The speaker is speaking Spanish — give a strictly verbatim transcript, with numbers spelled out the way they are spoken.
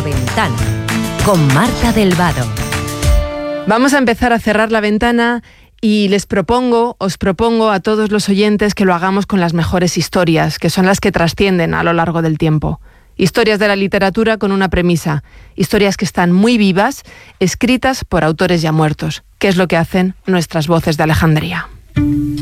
Ventana con Marta del Vado. Vamos a empezar a cerrar la ventana y les propongo, os propongo a todos los oyentes que lo hagamos con las mejores historias, que son las que trascienden a lo largo del tiempo. Historias de la literatura con una premisa, historias que están muy vivas, escritas por autores ya muertos, que es lo que hacen nuestras voces de Alejandría.